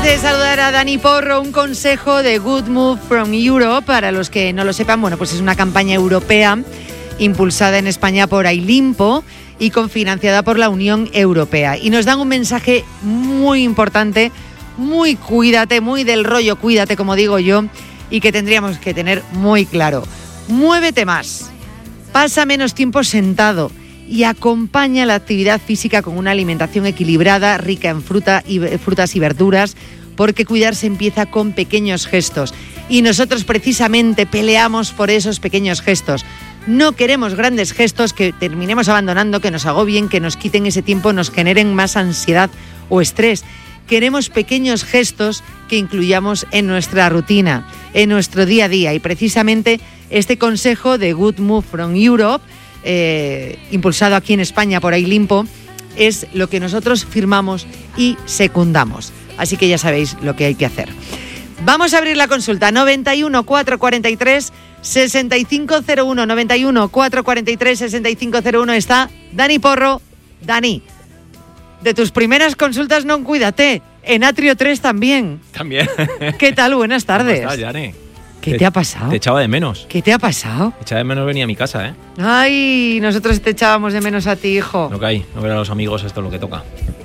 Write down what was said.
de saludar a Dani Porro, un consejo de Good Move from Europe. Para los que no lo sepan, bueno, pues es una campaña europea impulsada en España por Ailimpo y cofinanciada por la Unión Europea. Y nos dan un mensaje muy importante, muy cuídate, muy del rollo cuídate, como digo yo, y que tendríamos que tener muy claro. Muévete más, pasa menos tiempo sentado y acompaña la actividad física con una alimentación equilibrada, rica en frutas y verduras, porque cuidarse empieza con pequeños gestos. Y nosotros precisamente peleamos por esos pequeños gestos. No queremos grandes gestos que terminemos abandonando, que nos agobien, que nos quiten ese tiempo, nos generen más ansiedad o estrés. Queremos pequeños gestos que incluyamos en nuestra rutina, en nuestro día a día. Y precisamente este consejo de Good Move from Europe, impulsado aquí en España por Ailimpo, es lo que nosotros firmamos y secundamos. Así que ya sabéis lo que hay que hacer. Vamos a abrir la consulta. 91 443 6501. 91 443 6501. Está Dani Porro. Dani, de tus primeras consultas no Cuídate, en Atrio 3 también. También. ¿Qué tal? Buenas tardes. ¿Cómo estás, Yane? ¿Qué te ha pasado? Te echaba de menos. ¿Qué te ha pasado? Te echaba de menos venir a mi casa, ¿eh? Ay, nosotros te echábamos de menos a ti, hijo. No caí, no ver a los amigos, esto es lo que toca.